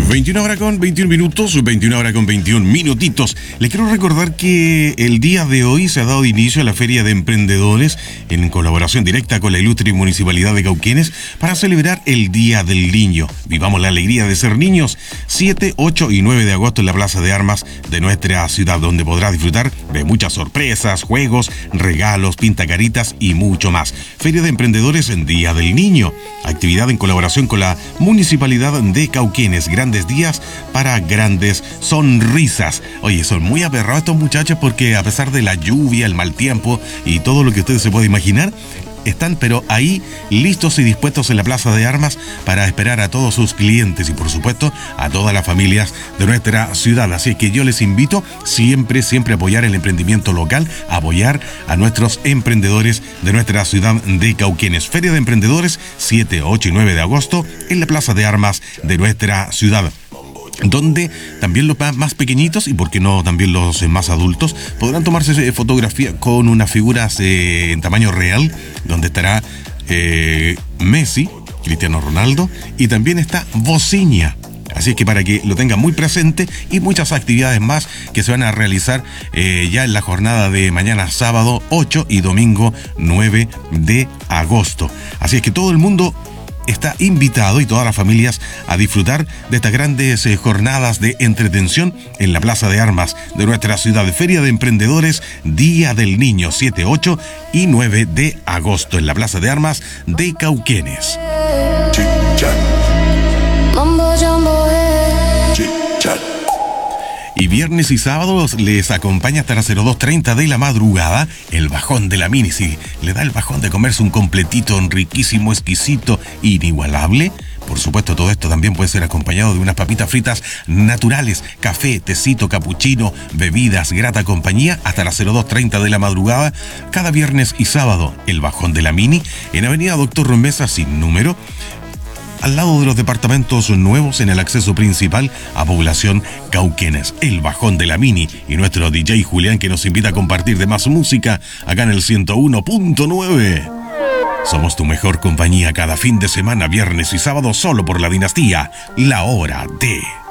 21 horas con 21 minutos, 21 horas con 21 minutitos. Les quiero recordar que el día de hoy se ha dado inicio a la Feria de Emprendedores en colaboración directa con la ilustre Municipalidad de Cauquenes para celebrar el Día del Niño. Vivamos la alegría de ser niños. 7, 8 y 9 de agosto en la Plaza de Armas de nuestra ciudad, donde podrá disfrutar de muchas sorpresas, juegos, regalos, pintacaritas y mucho más. Feria de Emprendedores en Día del Niño. Actividad en colaboración con la Municipalidad de Cauquenes. Grandes días para grandes sonrisas. Oye, son muy aperrados estos muchachos porque a pesar de la lluvia, el mal tiempo y todo lo que ustedes se pueden imaginar, están pero ahí listos y dispuestos en la Plaza de Armas para esperar a todos sus clientes y por supuesto a todas las familias de nuestra ciudad. Así que yo les invito siempre a apoyar el emprendimiento local, a apoyar a nuestros emprendedores de nuestra ciudad de Cauquenes. Feria de Emprendedores 7, 8 y 9 de agosto en la Plaza de Armas de nuestra ciudad, donde también los más pequeñitos y por qué no también los más adultos podrán tomarse fotografía con unas figuras en tamaño real, donde estará Messi, Cristiano Ronaldo y también está Bociña. Así es que para que lo tengan muy presente y muchas actividades más que se van a realizar ya en la jornada de mañana sábado 8 y domingo 9 de agosto. Así es que todo el mundo está invitado y todas las familias a disfrutar de estas grandes jornadas de entretención en la Plaza de Armas de nuestra ciudad. Feria de Emprendedores, Día del Niño, 7, 8 y 9 de agosto en la Plaza de Armas de Cauquenes. Y viernes y sábados les acompaña hasta las 02:30 de la madrugada el bajón de la Mini. Si le da el bajón de comerse un completito riquísimo, exquisito, inigualable. Por supuesto, todo esto también puede ser acompañado de unas papitas fritas naturales, café, tecito, capuchino, bebidas, grata compañía, hasta las 02:30 de la madrugada, cada viernes y sábado. El bajón de la Mini, en Avenida Doctor Mesa, sin número, al lado de los departamentos nuevos en el acceso principal a población Cauquenes. El bajón de la Mini y nuestro DJ Julián, que nos invita a compartir de más música acá en el 101.9. Somos tu mejor compañía cada fin de semana, viernes y sábado, solo por la Dinastía, la hora de...